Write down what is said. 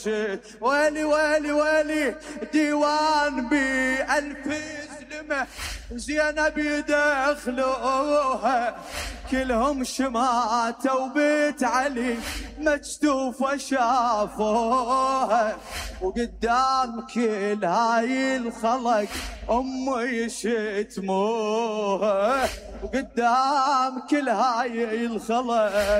ويلي ويلي ويلي ديوان ب1000 زلمة زينب يدخلوها كلهم شماتوا بيت علي مجدوفة شافوها وقدام كل هاي الخلق أمي يشتموها وقدام كل هاي الخلق